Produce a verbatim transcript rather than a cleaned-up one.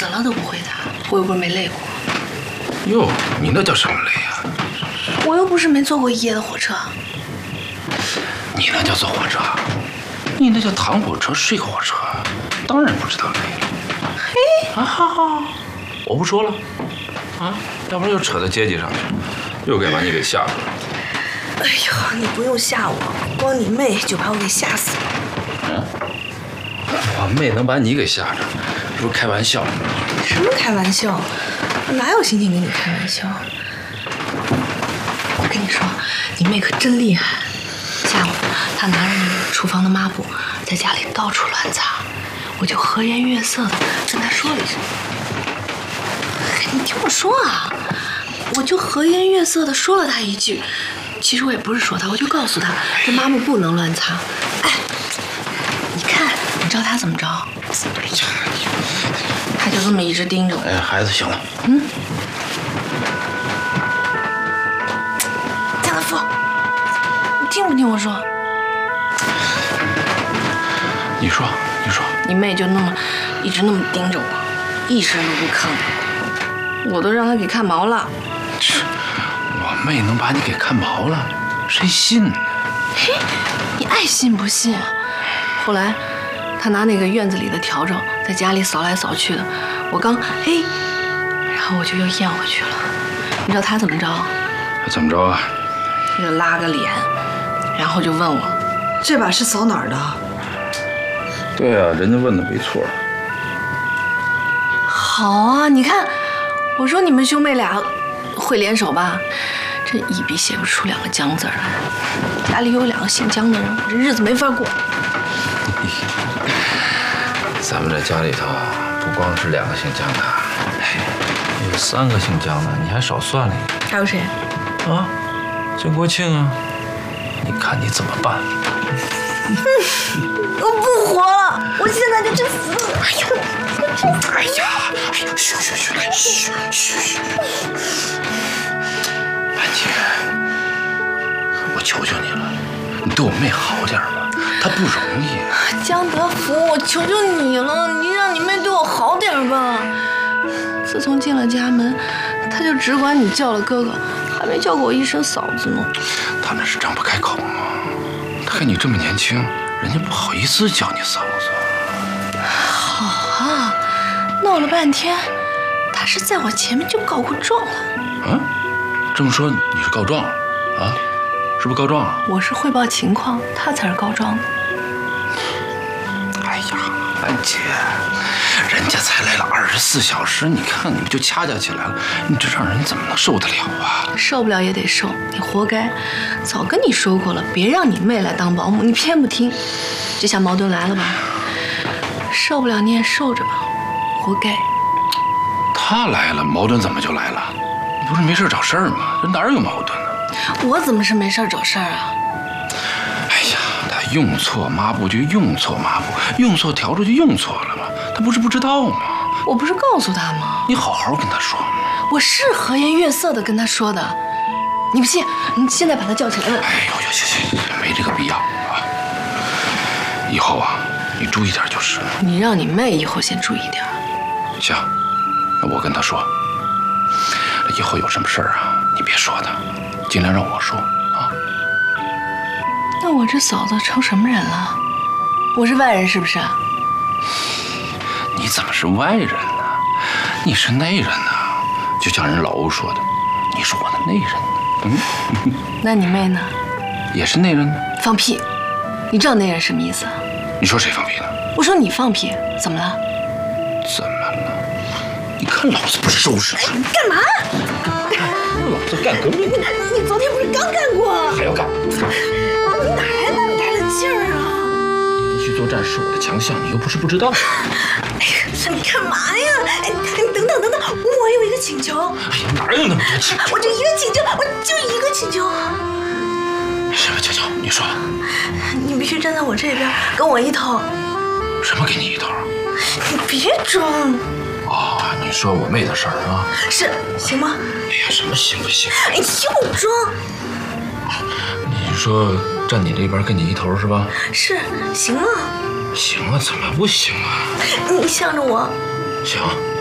死了都不回答，我又不是没累过。 哟，你那叫什么累呀？ 我又不是没坐过一夜的火车。 你那叫坐火车，你那叫躺火车睡火车，当然不知道累了。嘿，啊哈哈，我不说了，啊，要不然又扯到阶级上去，又该把你给吓着了。 哎呦，你不用吓我，光你妹就把我给吓死了。 嗯，我妹能把你给吓着，这不是开玩笑？ 什么开玩笑？我哪有心情跟你开玩笑？我跟你说，你妹可真厉害。下午她拿着那个厨房的抹布，在家里到处乱擦，我就和颜悦色的跟她说了一声：“你听我说啊！”我就和颜悦色的说了她一句。其实我也不是说她，我就告诉她这抹布不能乱擦。哎，你看，你知道她怎么着？哎呀，她就这么一直盯着我。 哎，孩子，行了。 嗯。家德福，你听不听我说？ 你说，你说。 你妹就那么一直那么盯着我，一声都不吭，我都让她给看毛了。 是。我妹能把你给看毛了，谁信呢？ 嘿，你爱信不信？后来，他拿那个院子里的笤帚在家里扫来扫去的，我刚嘿，然后我就又咽回去了。你知道他怎么着？ 怎么着啊？ 他就拉个脸，然后就问我：“这把是扫哪儿的？” 对啊，人家问的没错。 好啊，你看，我说你们兄妹俩会联手吧？这一笔写不出两个江字儿来，家里有两个姓江的人，这日子没法过。 咱们这家里头不光是两个姓江的，有三个姓江的，你还少算了一个。 还有谁？ 啊，江国庆啊！你看你怎么办？ 嗯，我不活了，我现在就去死！ 哎呦，哎呀，哎呀，嘘嘘嘘，嘘嘘嘘。安姐，我求求你了，你对我妹好点吧，她不容易。 江德福，我求求你了，你让你妹对我好点吧。自从进了家门，她就只管你叫了哥哥，还没叫过我一声嫂子呢。 她那是张不开口嘛。她看你这么年轻，人家不好意思叫你嫂子。 好啊，闹了半天，她是在我前面就告过状了。 嗯？这么说你是告状了啊？是不是告状了？ 我是汇报情况，他才是告状的。 哎呀，安姐，人家才来了二十四小时，你看你们就掐架起来了，你这让人怎么能受得了啊？ 受不了也得受，你活该。早跟你说过了，别让你妹来当保姆，你偏不听。这下矛盾来了吧？受不了你也受着吧，活该。 他来了，矛盾怎么就来了？你不是没事找事儿吗？这哪有矛盾呢？ 我怎么是没事找事儿啊？ 哎呀，他用错抹布就用错抹布，用错笤帚就用错了嘛，他不是不知道吗？ 我不是告诉他吗？ 你好好跟他说。 我是和颜悦色的跟他说的，你不信？你现在把他叫起来问。 哎呦，行行行，没这个必要啊。以后啊，你注意点就是。 你让你妹以后先注意点。 行，那我跟他说，以后有什么事儿啊，你别说他，尽量让我说啊。 那我这嫂子成什么人了？我是外人是不是？ 你怎么是外人呢？你是内人呢。就像人老欧说的，你是我的内人呢。嗯， 那你妹呢？ 也是内人呢。 放屁！你知道内人什么意思？ 你说谁放屁呢？ 我说你放屁，怎么了？ 怎么了？你看老子不收拾了！ 你干嘛？ 老子干革命！ 你你昨天不是刚干过？ 还要干？ 你哪来那么大的劲儿啊？ 连续作战是我的强项，你又不是不知道。 哎呀，你干嘛呀？哎，你等等等等，我有一个请求。 哎呀，哪有那么多请求？ 我就一个请求，我就一个请求。 什么请求？你说。 你必须站在我这边，跟我一头。 什么给你一头？ 你别装。 哦，你说我妹的事儿啊？ 是，行吗？ 哎呀，什么行不行？ 哎，又装。 你说站你这边跟你一头是吧？ 是，行吗？ 行啊，怎么不行啊？ 你向着我。 行。